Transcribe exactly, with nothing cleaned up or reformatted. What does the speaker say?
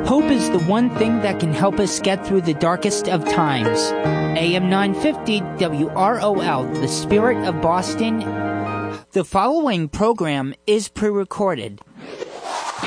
Hope is the one thing that can help us get through the darkest of times. A M nine fifty W R O L, the Spirit of Boston. The following program is pre-recorded.